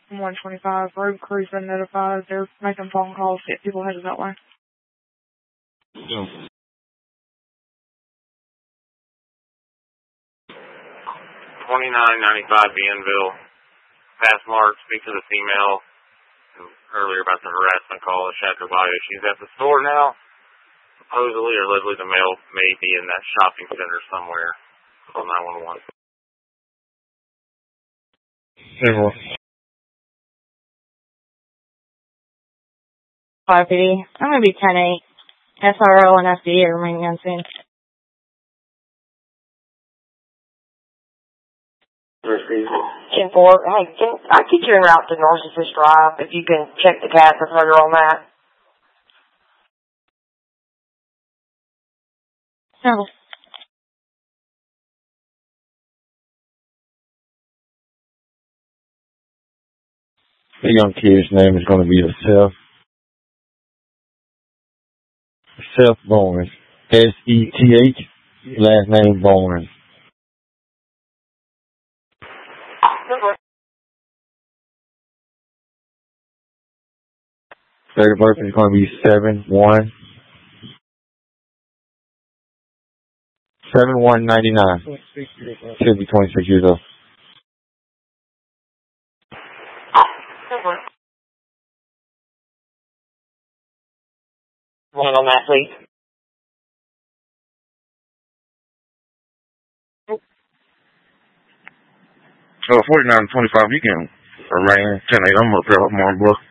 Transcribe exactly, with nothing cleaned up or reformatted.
one twenty-five, road crew's been notified. They're making phone calls to get people headed that way. Yeah. twenty-nine ninety-five Bienville. Pass mark, speak to the female earlier about the harassment call at Shaker Bayou. She's at the store now. Supposedly or allegedly the male may be in that shopping center somewhere. Call nine one one. Several. five P D. I'm going to be ten eight. S R O and F D A remaining unseen. ten four. Hey, can I get you en route to North Fish Drive if you can check the cat for further on that? No. The young kid's name is going to be Seth. Seth Barnes. S E T H. Last name Barnes. Date of birth is going to be seven one. seven one ninety-nine. Should be twenty-six years old. One on that, please. Oh, forty-nine twenty-five, you can arrange ten eight. I'm up there, I'm on book.